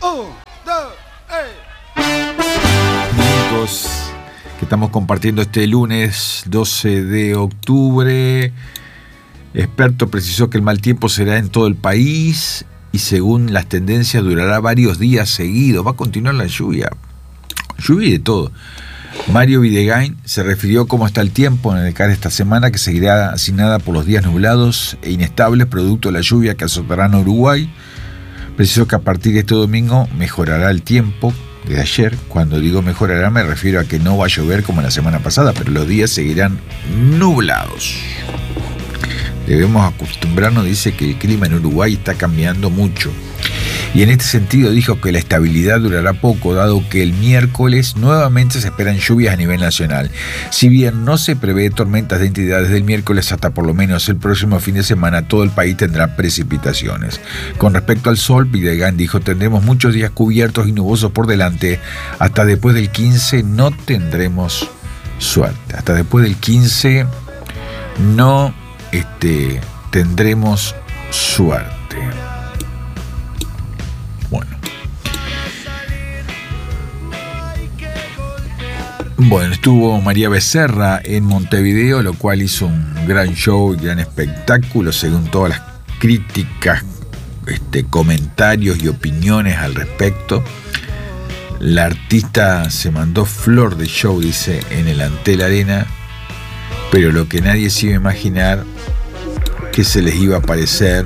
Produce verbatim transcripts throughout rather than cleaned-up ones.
Un, dos, eh. Amigos, que estamos compartiendo este lunes doce de octubre. Experto precisó que el mal tiempo será en todo el país y según las tendencias durará varios días seguidos. Va a continuar la lluvia. Lluvia y de todo. Mario Videgain se refirió cómo está el tiempo en el C A R esta semana, que seguirá asignada por los días nublados e inestables producto de la lluvia que azotarán a Uruguay. Precisó que a partir de este domingo mejorará el tiempo. Desde ayer, cuando digo mejorará, me refiero a que no va a llover como la semana pasada, pero los días seguirán nublados. Debemos acostumbrarnos, dice, que el clima en Uruguay está cambiando mucho. Y en este sentido dijo que la estabilidad durará poco, dado que el miércoles nuevamente se esperan lluvias a nivel nacional. Si bien no se prevé tormentas de entidades del miércoles hasta por lo menos el próximo fin de semana, todo el país tendrá precipitaciones. Con respecto al sol, Videgain dijo, tendremos muchos días cubiertos y nubosos por delante. Hasta después del quince no tendremos suerte. Hasta después del quince no este, tendremos suerte. Bueno, estuvo María Becerra en Montevideo, lo cual hizo un gran show y gran espectáculo, según todas las críticas, este, comentarios y opiniones al respecto. La artista se mandó flor de show, dice, en el Antel Arena, pero lo que nadie se iba a imaginar que se les iba a aparecer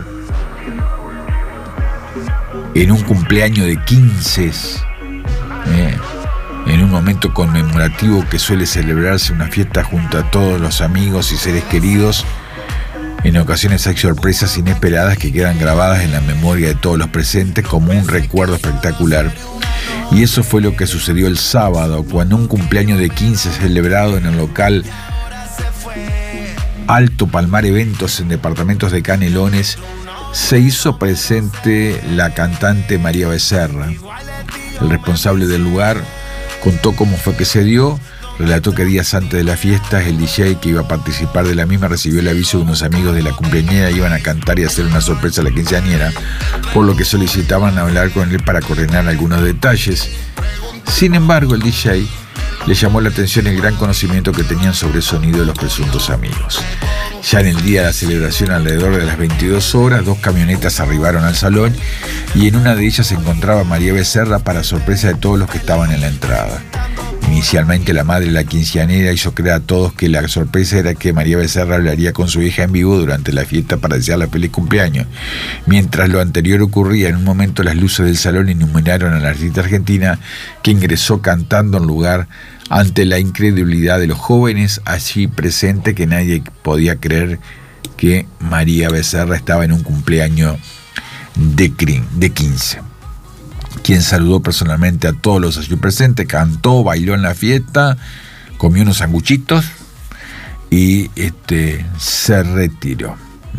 en un cumpleaños de quince, eh, en un momento conmemorativo que suele celebrarse una fiesta junto a todos los amigos y seres queridos. En ocasiones hay sorpresas inesperadas que quedan grabadas en la memoria de todos los presentes como un recuerdo espectacular. Y eso fue lo que sucedió el sábado, cuando un cumpleaños de quince celebrado en el local Alto Palmar Eventos en departamentos de Canelones, se hizo presente la cantante María Becerra. El responsable del lugar contó cómo fue que se dio, relató que días antes de la fiesta el D J que iba a participar de la misma recibió el aviso de unos amigos de la cumpleañera, iban a cantar y hacer una sorpresa a la quinceañera, por lo que solicitaban hablar con él para coordinar algunos detalles. Sin embargo, el D J le llamó la atención el gran conocimiento que tenían sobre el sonido de los presuntos amigos. Ya en el día de la celebración, alrededor de las veintidós horas, dos camionetas arribaron al salón y en una de ellas se encontraba María Becerra para sorpresa de todos los que estaban en la entrada. Inicialmente la madre de la quinceañera hizo creer a todos que la sorpresa era que María Becerra hablaría con su hija en vivo durante la fiesta para desearle feliz cumpleaños. Mientras lo anterior ocurría, en un momento las luces del salón iluminaron a la artista argentina que ingresó cantando en lugar ante la incredulidad de los jóvenes allí presentes, que nadie podía creer que María Becerra estaba en un cumpleaños de, de quince. Quien saludó personalmente a todos los allí presentes, cantó, bailó en la fiesta, comió unos sanguchitos y este, se retiró.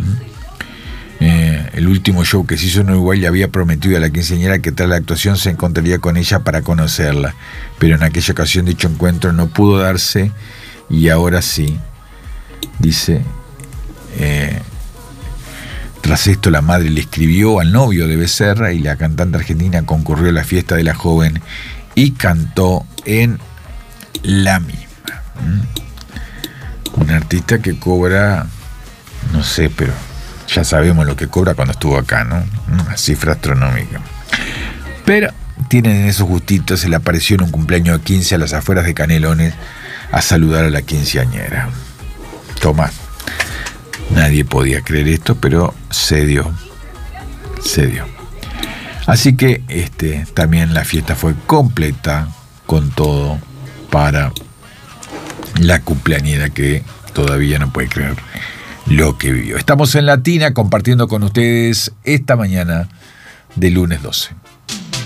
Eh, el último show que se hizo en Uruguay le había prometido a la quinceañera que tras la actuación se encontraría con ella para conocerla, pero en aquella ocasión dicho encuentro no pudo darse y ahora sí, dice. Eh, Tras esto la madre le escribió al novio de Becerra y la cantante argentina concurrió a la fiesta de la joven y cantó en la misma. ¿Mm? Un artista que cobra, no sé, pero ya sabemos lo que cobra cuando estuvo acá, ¿no? Una cifra astronómica. Pero tienen esos gustitos, se le apareció en un cumpleaños de quince a las afueras de Canelones a saludar a la quinceañera. Tomás. Nadie podía creer esto, pero se dio, se dio. Así que este, también la fiesta fue completa con todo para la cumpleañera que todavía no puede creer lo que vivió. Estamos en Latina compartiendo con ustedes esta mañana de lunes doce.